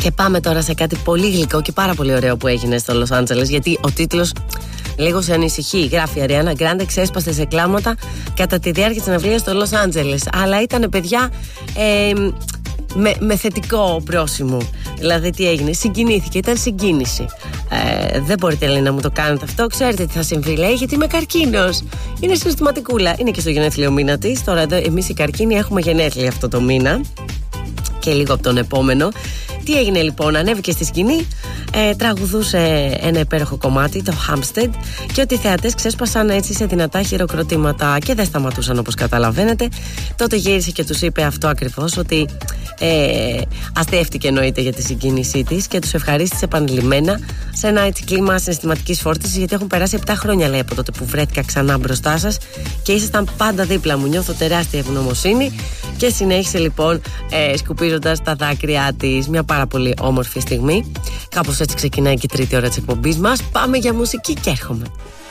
Και πάμε τώρα σε κάτι πολύ γλυκό και πάρα πολύ ωραίο που έγινε στο Λος Άντζελες, γιατί ο τίτλος λίγο σε ανησυχεί. Γράφει: Αριάννα Γκράντε ξέσπασε σε κλάματα κατά τη διάρκεια της συναυλίας στο Λος Άντζελες. Αλλά ήταν, παιδιά, με θετικό πρόσημο. Δηλαδή, τι έγινε? Συγκινήθηκε, ήταν συγκίνηση. Δεν μπορείτε, λέει, να μου το κάνετε αυτό. Ξέρετε τι θα συμβεί, λέει, γιατί είμαι καρκίνος. Είναι συναισθηματικούλα. Είναι και στο γενέθλιο μήνα της. Τώρα, εμείς οι καρκίνοι έχουμε γενέθλια αυτό το μήνα και λίγο από τον επόμενο. Τι έγινε λοιπόν? Ανέβηκε στη σκηνή, τραγουδούσε ένα υπέροχο κομμάτι, το Hampstead, και ότι οι θεατές ξέσπασαν έτσι σε δυνατά χειροκροτήματα και δεν σταματούσαν, όπως καταλαβαίνετε. Τότε γύρισε και τους είπε αυτό ακριβώς, ότι αστεύτηκε εννοείται για τη συγκίνησή της και τους ευχαρίστησε επανειλημμένα σε ένα έτσι κλίμα συναισθηματικής φόρτισης, γιατί έχουν περάσει 7 χρόνια, λέει, από τότε που βρέθηκα ξανά μπροστά σας και ήσασταν πάντα δίπλα μου. Νιώθω τεράστια ευγνωμοσύνη. Και συνέχισε λοιπόν σκουπίζοντας τα δάκρυά της. Μια πάρα πολύ όμορφη στιγμή. Κάπως έτσι ξεκινάει και η τρίτη ώρα της εκπομπής μας. Πάμε για μουσική και έρχομαι.